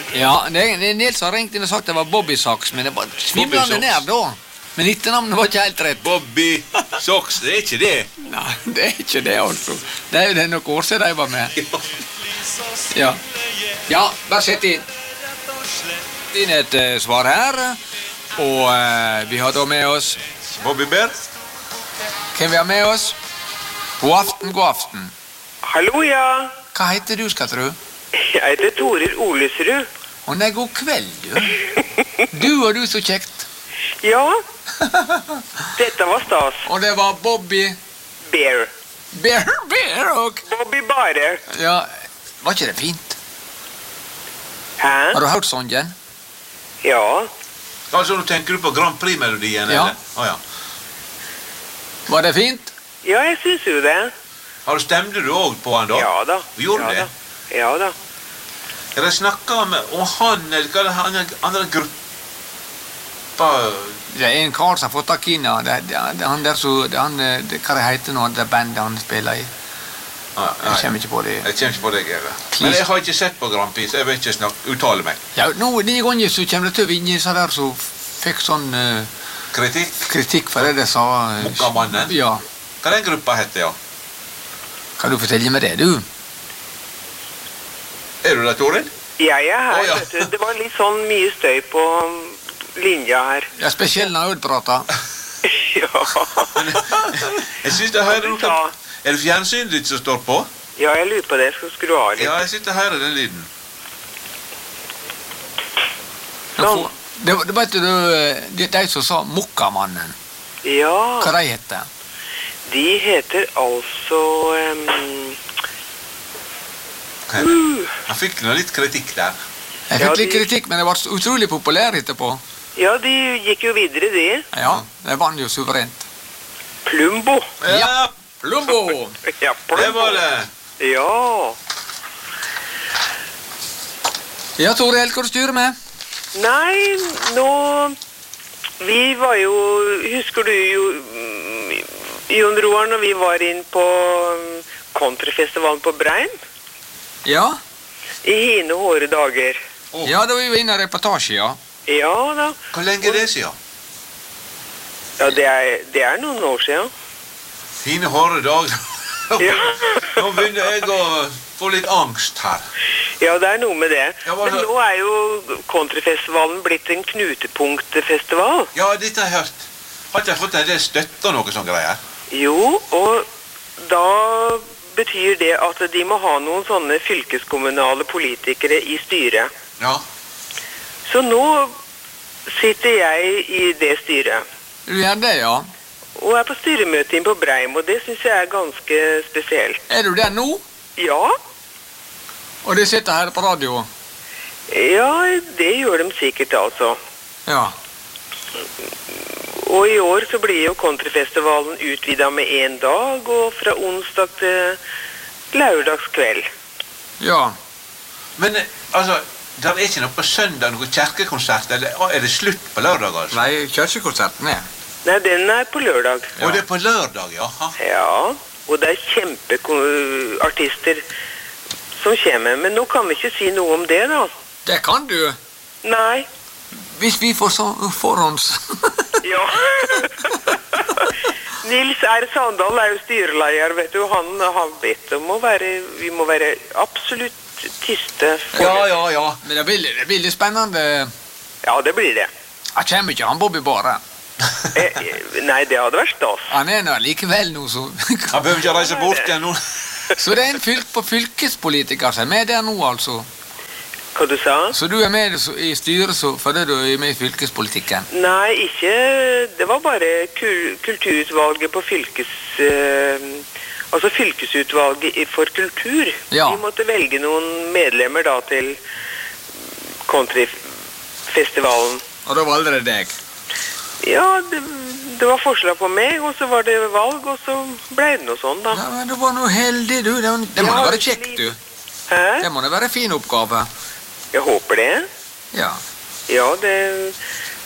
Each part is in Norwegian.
Ja, det er Nils har ringt inn og sagt det var Bobby Socks, men det var svimlende nær da. Men etternavnet var ikke helt rett. Bobby Socks, det er ikke det. Nei, det er ikke det, altså. Det er jo det noen år siden de var med. Ja. Ja, bare sett inn. Inn et svar her. Og vi har da med oss Bobby Bear. hvem vi har med oss? God aften, god aften. Hallo, ja. Hva heter du, skal tro? Jeg heter Toril Olesrud. Å nei, god kveld, du. Du og du, så kjekt. Ja, dette var stas. Og det var Bobby Bear. Bear og... Bobby Bare. Ja, var ikke det fint? Hæ? Har du hørt sangen? Ja. Altså, nå tenker du på Grand Prix-melodien, Ja. eller? Å, ja. Var det fint? Ja, jeg synes jo det. Stemte du også på han da? Ja da. Gjorde ja, det? Da. Ja da. Er det snakket om han, eller hva er det andre gruppa? Det er en kar som har fått tak inn, ja. Det er han der så... hva det heter nå, det bandet han spiller i. Jeg kommer ikke på det. Jeg kommer ikke på det, Gere. Men jeg har ikke sett på Grand Prix, så jeg vil ikke uttale meg. Ja, nå, de ganger så kommer det til å vinne så der så fikk sånn kritikk for det de sa. Mokkamannen? Ja. Hva den gruppa heter, ja? Kan du fortelle meg det, du? Er du der, Toril? Jeg er her, ja. vet du. Det var litt sånn mye støy på linja her. Ja, spesielt når jeg prater. Ja. Jeg synes jeg hører noe. Er det fjernsynet ditt som står på? Ja, jeg lurer på det. Jeg skal skru av litt. Ja, jeg synes jeg hører den lyden. Sånn. Det vet du, de som sa Mokkamannen. Ja. Hva de heter? De heter altså... Han fikk noe litt kritikk der. Jeg fikk litt kritikk, men det var utrolig populær etterpå. Ja, de gikk jo videre, de. Ja, det vann jo suverent. Plumbo. Ja, Plumbo! Ja, Plumbo. det var det. Ja. Ja, Toril, hva du styrer med? Nei, nå... Vi var jo... Husker du jo... Jon Roar, når vi var inn på countryfestivalen på Breim? Ja? I hine hårde dager. Ja, da var vi inne i reportasje, ja. Ja da. Hvor lenge er det siden? Ja, det er noen år siden. Fine hårde dager. Ja. Nå begynner jeg å få litt angst her. Ja, det er noe med det. Ja, Men nå er jo countryfestivalen blitt en knutepunktfestival. Ja, dette har jeg hørt. Har ikke jeg fått en del støtte og noe sånn greier? Jo, og da betyr det at de må ha noen sånne fylkeskommunale politikere i styret. Ja. Så nå sitter jeg i det styret. Du gjør det, ja. Og er på styremøte inn på Breim, og det synes jeg er ganske spesielt. Er du der nå? Ja. Og de sitter her på radio? Ja, det gjør de sikkert altså. Ja. Og i år så blir jo countryfestivalen utvidet med 1 dag, og fra onsdag til lørdagskveld. Ja. Men altså, det er ikke noe på søndag, noe kjerkekonsert, eller er det slutt på lørdag, altså? Nei, kjørskonserten er. Nei, den er på lørdag. Og det er på lørdag, ja. Ja, og det er kjempeartister som kommer, men nå kan vi ikke si noe om det da. Det kan du. Nei. Hvis vi får forhånds. Ja. Nils R. Sandal er jo styreleder, vet du. Han har bedt om vi må være absolutt tyste. Ja. Men det blir litt spennende. Ja, det blir det. Jeg kommer ikke, han Bobby bare. Nei, det hadde vært stas. Han er nå likevel nå, så... Han behøver ikke reise bort igjen nå. Så det er en fylkespolitiker som er med der nå, altså. Hva du sa? Så du er med i styret fordi du er med i fylkespolitikken? Nei, ikke. Det var bare kulturutvalget på altså fylkesutvalget for kultur. Ja. Vi måtte velge noen medlemmer da til countryfestivalen. Og da valgte det deg? Ja, det var forslag på meg, og så var det valg, og så ble det noe sånn da. Ja, men du var noe heldig, du. Det må være kjekt, du. Hæ? Det må være en fin oppgave. Jeg håper det. Ja. Ja,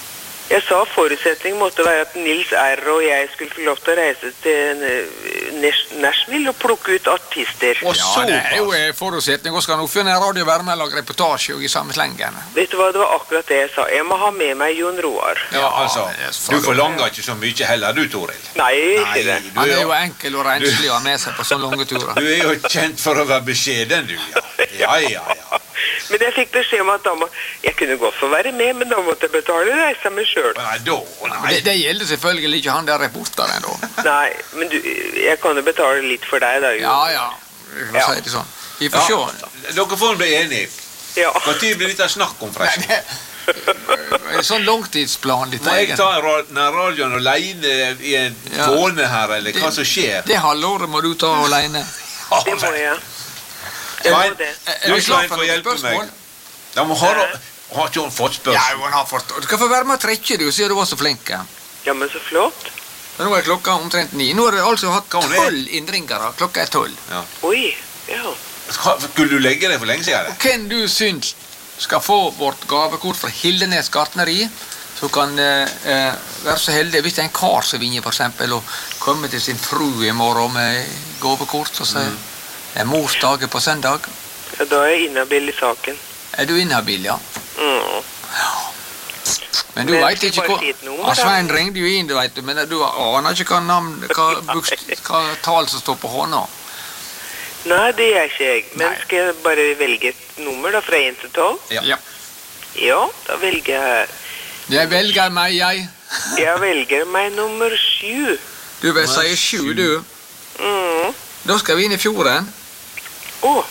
Jeg sa forutsetningen måtte være at Nils R. og jeg skulle få lov til å reise til Nashville og plukke ut artister. Og Ja, det er jo såpass. forutsetning. Og skal nok finne en radio være med og lage reportasje og i samme slengen. Vet du hva, det var akkurat det jeg sa. Jeg må ha med meg Jon Roar. Ja, altså, det er så du forlanger ikke så mye heller, du, Toril. Nei, ikke det. du Han er er, jo enkel og renslig å ha med seg på sånne lange turer. du er jo kjent for å være beskjeden, du, ja. Ja. Men jeg fikk beskjed om at jeg kunne godt få være med, men da måtte jeg betale reisa meg selv. Nei, da, nei. Det gjelder selvfølgelig ikke han der reporteren da. Nei, men jeg kan jo betale litt for deg da, jo. Ja, vi får si det sånn. Vi får se. Ja, dere får bli enige. Ja. Hva tid blir dette snakk om, forresten? En sånn langtidsplan litt Må jeg egen. ta denne radioen alene i en Ja. måned her, eller hva som skjer? Det halvåret må du ta alene. Det må jeg. Jeg må Svein, det. Er du, vi klar Svein, for får noen hjelpe spørsmål? meg. Da må har ikke hun fått Ja, spørsmål? jo, han har fått. Du skal få være med og trekke, du, siden du var så flink. Ja, men så flott. Men nå er klokka omtrent 9. Nå har det altså hatt Hva hun er? 12 innringere. Klokka er 12. Oi, ja. Skulle du legge deg for lenge siden? Hvem du syns skal få vårt gavekort fra Hildenes gartneri, så kan være så heldig hvis det er en kar som vinner, for eksempel, og komme til sin fru i morgen med gavekort, og sier det er morsdagen på søndag. Ja, da er jeg inhabil i saken. Er du inhabil, ja? Mm. Men du Men vet skal ikke bare hva... si et nummer, Ja, da? Svein ringte jo inn, du vet, men du aner ikke hva navn, hva tal som står på hånda. Nei, det gjør ikke jeg. Men Nei. skal jeg bare velge et nummer da, fra 1 til 12? Ja. Ja, da velger jeg... Jeg velger meg, jeg. Jeg velger meg nummer 7. Du vil si 7, du. Mm. Da skal vi inn i fjorden. Åh,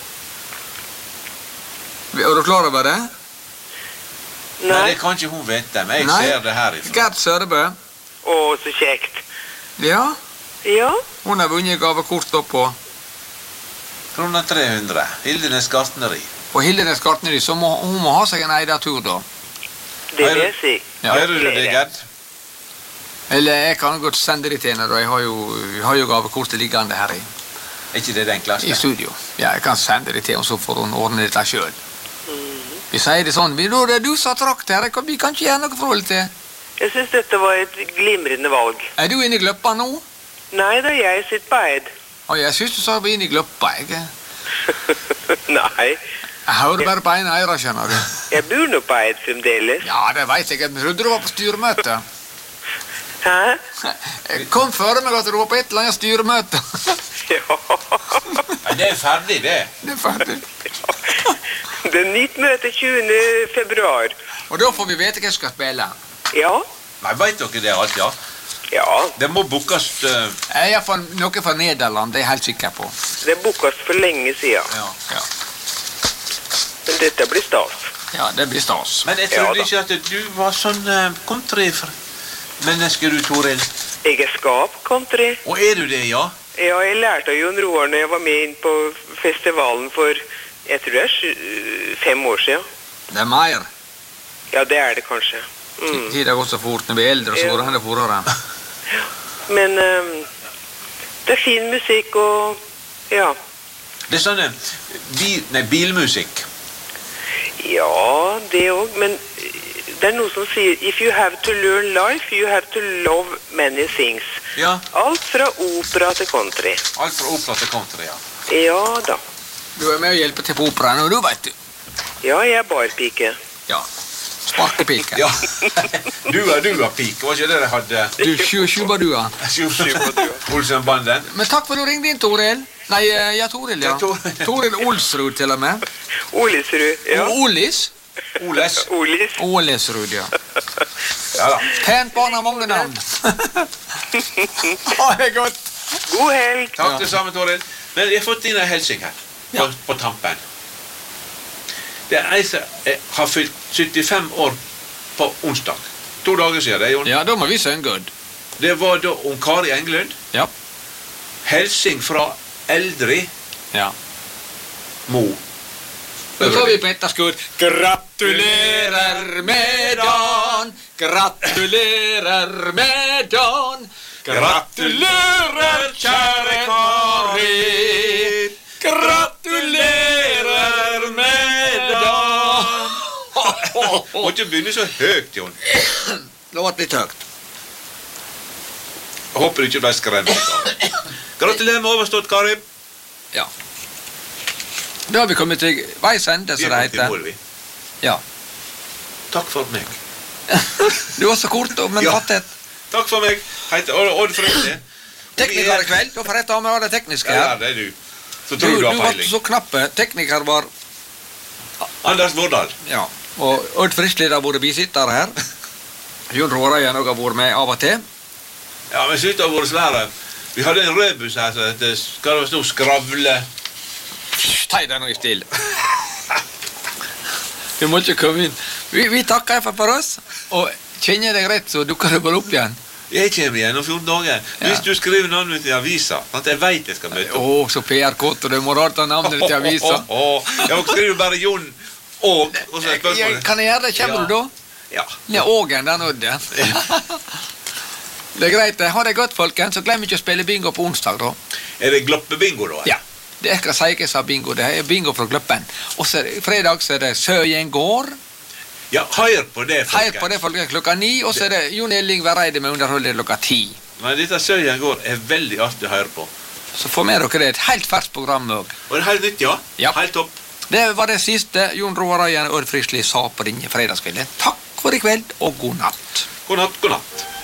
Er du klar over det? Nei, nei. det kan ikke hun vite, men jeg Nei. ser det herifra. Gerd Sørebø. Åh, så kjekt. Ja, Ja, hun har vunnet gavekort da på Kroner 300. Hildenes gartneri. På Hildenes gartneri, så hun må ha seg en eidatur da. det vil jeg si. Ja. Hører du det, Gerd? Eller jeg kan godt sende det til henne, da. Jeg har jo gavekortet liggende her Er ikke det den i klassen? studio. Ja, jeg kan sende det til henne, så får hun ordne dette selv. Vi sier det sånn, det er du som har trakt her, vi kan ikke gjøre noe forhold til. Jeg synes dette var et glimrende valg. Er du inne i gløppa nå? Nei, da jeg sitter på Eid. Å, jeg synes du sa vi var inne i gløppa, jeg. Nei, Jeg hører bare på ene øyre, skjønner du. jeg bor nå på Eid fremdeles. Ja, det vet jeg, jeg trodde du var på styremøte. Hæ? Kom før meg at du var på et eller annet styremøte. Ja. Ja, det er ferdig, det. Det er ferdig. Det er nytt møte 20. februar. Og da får vi vite hva jeg skal spille. Ja, Men vet dere det alt, ja? ja. Det må bookes Jeg er noe fra Nederland, det er jeg helt sikker på. Det bokes for lenge siden. Ja, Men dette blir stas. ja det blir stas. Men jeg Ja, trodde da. ikke at du var sånn country-menneske, du, Toril. Jeg er skap-country. Og er du det, ja? Ja, jeg lærte av Jon Roar når jeg var med inn på festivalen for, jeg tror det er 5 år siden. Det er mer. Ja, det er det kanskje. Mm. Tida går så fort når vi er eldre, så Ja. går det fortere. Men det er fin musikk og, ja. Det er sånn bilmusikk. Ja, det også, men det er noe som sier, if you have to learn life, you have to love many things. Ja, Alt fra opera til country. alt fra opera til country, ja. Ja da. Du er med og hjelper til på operaen, og du vet du. Ja, jeg er barpike. Ja. Sparkepike. Ja. Du har pike, var ikke det de hadde? Du, sjubadua. Olsenbanden. Men takk for at du ringte inn, Toril. Nei, ja, Toril, ja. Ja, Toril. Toril Olsrud, til og med. Olisrud, ja. Og Olis. Oles. Olis. Ålesrud, ja. Ja da. Pent barn har mange navn. Ha det godt. God helg. Takk det samme, Toril. Men jeg har fått inn en helsing her, på tampen. Det er ei som har fylt 75 år på onsdag. 2 dager siden, det, Jon. Ja, da må vi synge godt. Det var da om Kari Englund. Ja. Helsing fra Eldri Ja. Mo. Da tar vi på etterskudd. Gratulerer med dagen, gratulerer med dagen. Gratulerer, kjære Kari. Gratulerer med dagen. Må ikke begynne så høyt, Jon. Det ble litt høyt. Jeg håper du ikke ble skremt. Gratulerer med overstått, Kari. Ja. Da har vi kommet til veis ende, så det heter. Vi. Ja. Takk for meg. Du var så kort, men Ja. fattet. Takk for meg. Heiter Odd Frøyte. Tekniker i kveld, da får jeg ta med alle tekniske Ja, her. det er du. Så Du tror du har var peiling. så knappe. Tekniker var, Anders Vårdal. ja. Og Odd Frislid har vært bisitter her. Jon Råreien har vært med av og til. Ja, men slutt av våre svære. Vi hadde en rødbuss her, så det skal stå skravle. Ta deg nå i stil. Du må ikke komme inn. Vi takker for oss, og kjenner deg rett, så dukker det bare opp igjen. Jeg kommer igjen om 14 dager. Hvis du skriver navnet mitt i avisa, at jeg vet jeg skal møte opp. Så PR-kåt, og du må rart av navnet til avisa. Jeg skriver bare Jon og så er spørsmålet. Kan jeg gjøre det? Kommer du da? Ja. Ja, Ågen, den Odde. Det er greit. Ha det godt, folkens. Så glem ikke å spille bingo på onsdag, da. Er det gloppebingo da? Ja. Det er ikke Seike sa bingo. Det er bingo fra Gloppen. Og så fredag så er det Søyen gård. Ja, hør på det, folkens. Her på det folkens klokka 9. Og så er det Jon Elling Vereide med underholdet klokka 10. Men dette Søyen går er veldig artig å høre på. Så få med dere det. Et helt ferskt program også. Og det er helt nytt, ja? Ja. Helt topp. Det var det siste Jon Roar Røyen og Odd Frislid sa på denne fredagskvelden. Takk for i kveld, og god natt. God natt, god natt.